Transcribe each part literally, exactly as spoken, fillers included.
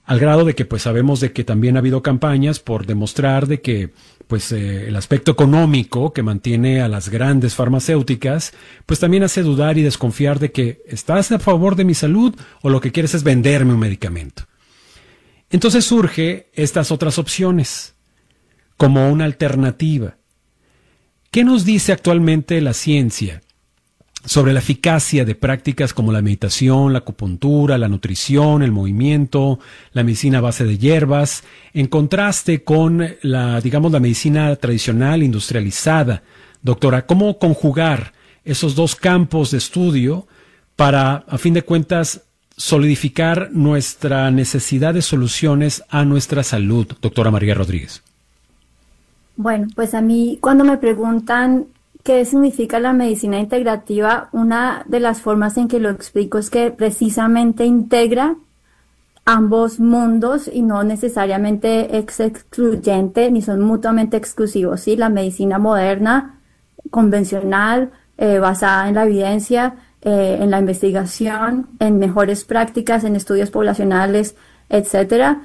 al grado de que pues sabemos de que también ha habido campañas por demostrar de que pues eh, el aspecto económico que mantiene a las grandes farmacéuticas pues también hace dudar y desconfiar de que estás a favor de mi salud o lo que quieres es venderme un medicamento. Entonces surge estas otras opciones como una alternativa. ¿Qué nos dice actualmente la ciencia sobre la eficacia de prácticas como la meditación, la acupuntura, la nutrición, el movimiento, la medicina a base de hierbas, en contraste con la, digamos, la medicina tradicional industrializada? Doctora, ¿cómo conjugar esos dos campos de estudio para, a fin de cuentas, solidificar nuestra necesidad de soluciones a nuestra salud, doctora María Rodríguez? Bueno, pues a mí cuando me preguntan ¿qué significa la medicina integrativa? Una de las formas en que lo explico es que precisamente integra ambos mundos y no necesariamente es excluyente ni son mutuamente exclusivos, ¿sí? La medicina moderna, convencional, eh, basada en la evidencia, eh, en la investigación, en mejores prácticas, en estudios poblacionales, etcétera.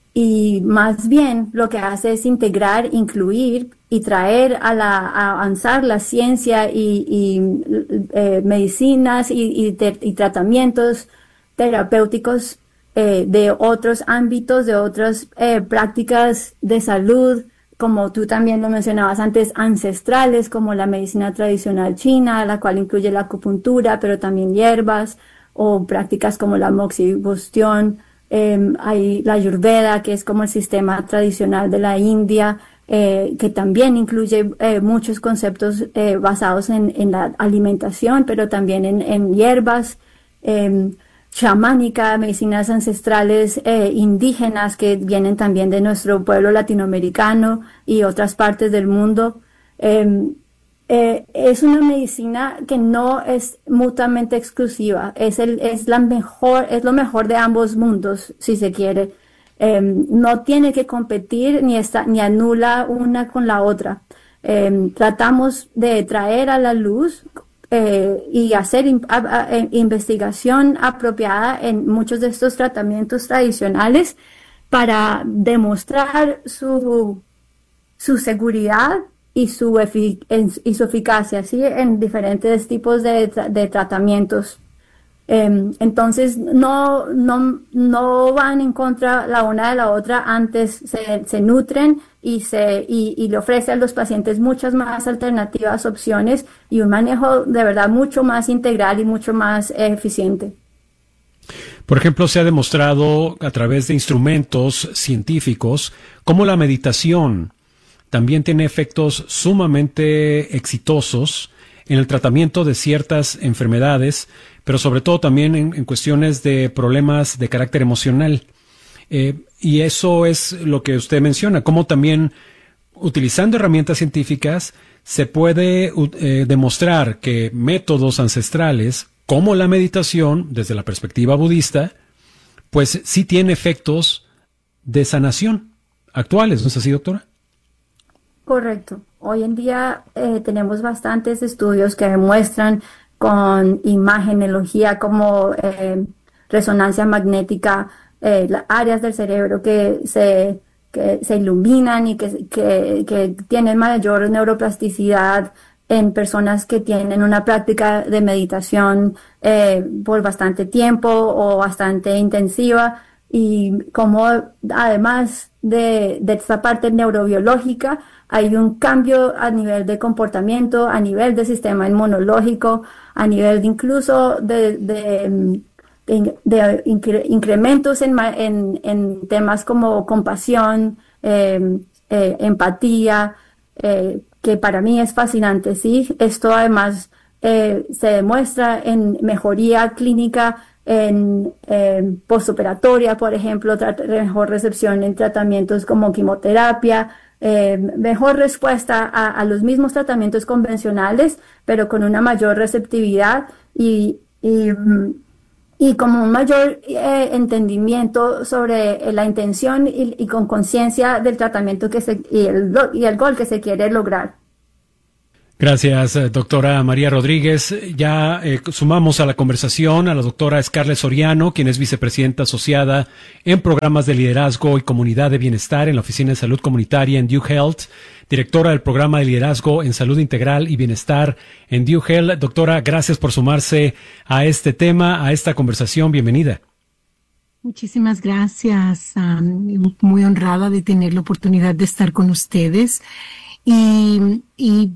Y más bien lo que hace es integrar, incluir y traer a, la, a avanzar la ciencia y, y eh, medicinas y, y, te, y tratamientos terapéuticos eh, de otros ámbitos, de otras eh, prácticas de salud, como tú también lo mencionabas antes, ancestrales, como la medicina tradicional china, la cual incluye la acupuntura, pero también hierbas, o prácticas como la moxibustión. Eh, hay la Ayurveda, que es como el sistema tradicional de la India, eh, que también incluye eh, muchos conceptos eh, basados en, en la alimentación, pero también en, en hierbas, eh, chamánica, medicinas ancestrales eh, indígenas que vienen también de nuestro pueblo latinoamericano y otras partes del mundo. Eh, Eh, es una medicina que no es mutuamente exclusiva, es, el, es, la mejor, es lo mejor de ambos mundos, si se quiere. Eh, no tiene que competir ni, está, ni anula una con la otra. Eh, tratamos de traer a la luz eh, y hacer in, a, a, investigación apropiada en muchos de estos tratamientos tradicionales para demostrar su, su seguridad y su, efic y su eficacia, ¿sí? En diferentes tipos de, tra de tratamientos. Eh, entonces, no, no, no van en contra la una de la otra, antes se, se nutren y, se, y, y le ofrece a los pacientes muchas más alternativas, opciones y un manejo de verdad mucho más integral y mucho más eh, eficiente. Por ejemplo, se ha demostrado a través de instrumentos científicos cómo la meditación también tiene efectos sumamente exitosos en el tratamiento de ciertas enfermedades, pero sobre todo también en, en cuestiones de problemas de carácter emocional. Eh, y eso es lo que usted menciona, cómo también utilizando herramientas científicas se puede eh, demostrar que métodos ancestrales, como la meditación, desde la perspectiva budista, pues sí tiene efectos de sanación actuales, ¿no es así, doctora? Correcto. Hoy en día eh, tenemos bastantes estudios que demuestran con imagenología como eh, resonancia magnética, eh, las áreas del cerebro que se, que se iluminan y que, que, que tienen mayor neuroplasticidad en personas que tienen una práctica de meditación eh, por bastante tiempo o bastante intensiva, y como además de, de esta parte neurobiológica hay un cambio a nivel de comportamiento, a nivel del sistema inmunológico, a nivel de incluso de, de, de, de incre, incrementos en, en, en temas como compasión, eh, eh, empatía, eh, que para mí es fascinante, ¿sí? Esto además eh, se demuestra en mejoría clínica, en eh, postoperatoria, por ejemplo, mejor recepción en tratamientos como quimioterapia, eh, mejor respuesta a, a los mismos tratamientos convencionales, pero con una mayor receptividad y, y, y como un mayor eh, entendimiento sobre eh, la intención y, y con conciencia del tratamiento que se, y, el, y el gol que se quiere lograr. Gracias, eh, doctora María Rodríguez. Ya eh, sumamos a la conversación a la doctora Scarlett Soriano, quien es vicepresidenta asociada en programas de liderazgo y comunidad de bienestar en la Oficina de Salud Comunitaria en Duke Health, directora del programa de liderazgo en salud integral y bienestar en Duke Health. Doctora, gracias por sumarse a este tema, a esta conversación. Bienvenida. Muchísimas gracias. Um, muy honrada de tener la oportunidad de estar con ustedes y, y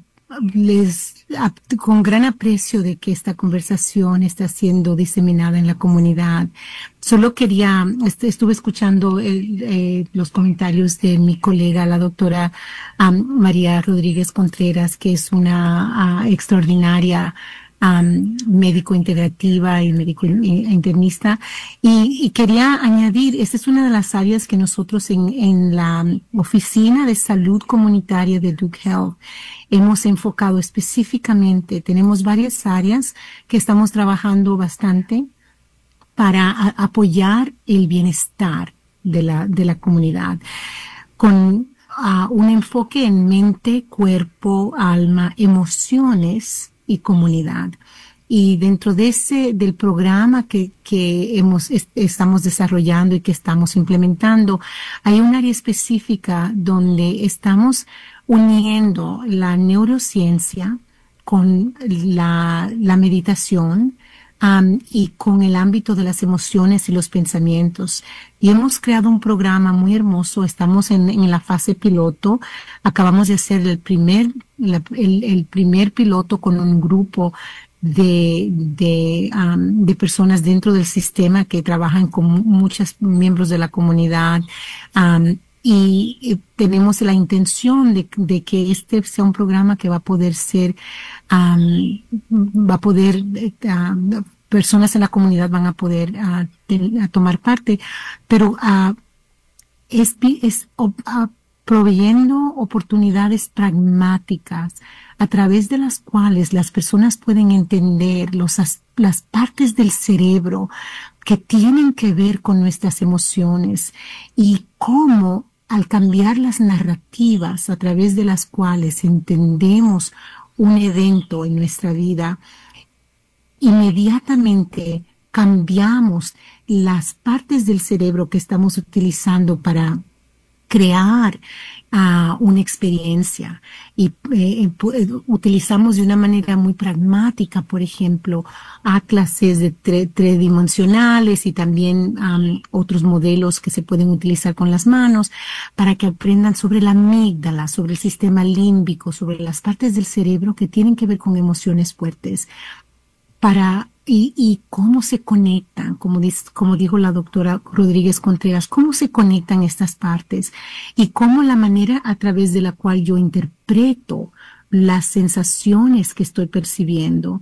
les con gran aprecio de que esta conversación está siendo diseminada en la comunidad. Solo quería, estuve escuchando el, eh, los comentarios de mi colega, la doctora um, María Rodríguez Contreras, que es una uh, extraordinaria Um, médico integrativa y médico internista, y, y quería añadir, esta es una de las áreas que nosotros en, en la Oficina de Salud Comunitaria de Duke Health hemos enfocado específicamente. Tenemos varias áreas que estamos trabajando bastante para a, apoyar el bienestar de la, de la comunidad, con uh, un enfoque en mente, cuerpo, alma, emociones y comunidad. Y dentro de ese, del programa que, que hemos, est- estamos desarrollando y que estamos implementando, hay un área específica donde estamos uniendo la neurociencia con la, la meditación, Um, y con el ámbito de las emociones y los pensamientos. Y hemos creado un programa muy hermoso. Estamos en, en la fase piloto. Acabamos de hacer el primer, la, el, el primer piloto con un grupo de, de, um, de personas dentro del sistema que trabajan con muchos miembros de la comunidad. Um, Y eh, tenemos la intención de, de que este sea un programa que va a poder ser, um, va a poder, uh, personas en la comunidad van a poder uh, ten, a tomar parte, pero uh, es, es uh, proveyendo oportunidades pragmáticas a través de las cuales las personas pueden entender los, las partes del cerebro que tienen que ver con nuestras emociones y cómo al cambiar las narrativas a través de las cuales entendemos un evento en nuestra vida, inmediatamente cambiamos las partes del cerebro que estamos utilizando para crear uh, una experiencia y eh, utilizamos de una manera muy pragmática, por ejemplo, atlases de tre- tridimensionales y también um, otros modelos que se pueden utilizar con las manos para que aprendan sobre la amígdala, sobre el sistema límbico, sobre las partes del cerebro que tienen que ver con emociones fuertes, para Y, y cómo se conectan, como, dis, como dijo la doctora Rodríguez Contreras, cómo se conectan estas partes y cómo la manera a través de la cual yo interpreto las sensaciones que estoy percibiendo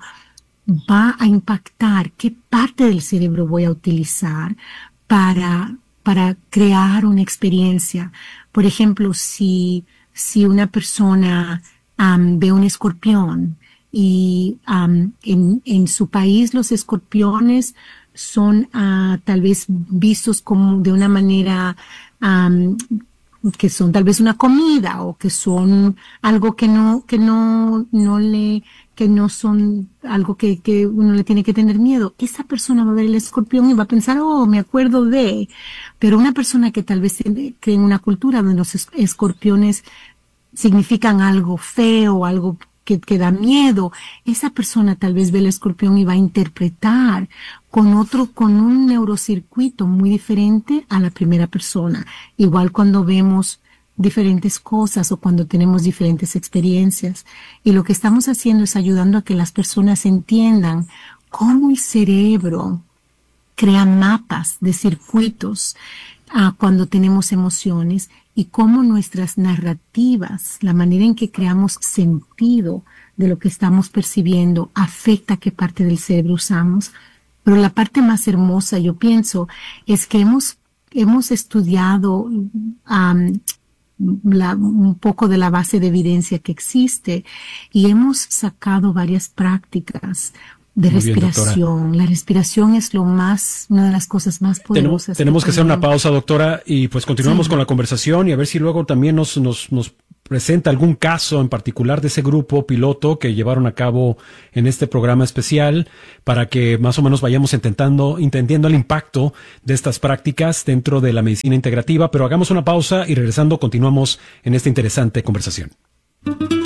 va a impactar qué parte del cerebro voy a utilizar para, para crear una experiencia. Por ejemplo, si, si una persona um, ve un escorpión, y um, en, en su país los escorpiones son uh, tal vez vistos como de una manera um, que son tal vez una comida o que son algo que no que no no le que no son algo que, que uno le tiene que tener miedo. Esa persona va a ver el escorpión y va a pensar, oh, me acuerdo de, pero una persona que tal vez cree en una cultura donde los escorpiones significan algo feo, algo Que, que da miedo, esa persona tal vez ve el escorpión y va a interpretar con otro, con un neurocircuito muy diferente a la primera persona. Igual cuando vemos diferentes cosas o cuando tenemos diferentes experiencias. Y lo que estamos haciendo es ayudando a que las personas entiendan cómo el cerebro crea mapas de circuitos uh, cuando tenemos emociones y cómo nuestras narrativas, la manera en que creamos sentido de lo que estamos percibiendo, afecta qué parte del cerebro usamos. Pero la parte más hermosa, yo pienso, es que hemos, hemos estudiado um, la, un poco de la base de evidencia que existe y hemos sacado varias prácticas de Muy respiración. Bien, la respiración es lo más, una de las cosas más poderosas. Tenemos, tenemos que, que hacer una pausa, doctora, y pues continuamos sí. con la conversación y a ver si luego también nos, nos, nos presenta algún caso en particular de ese grupo piloto que llevaron a cabo en este programa especial para que más o menos vayamos intentando, entendiendo el impacto de estas prácticas dentro de la medicina integrativa. Pero hagamos una pausa y regresando continuamos en esta interesante conversación.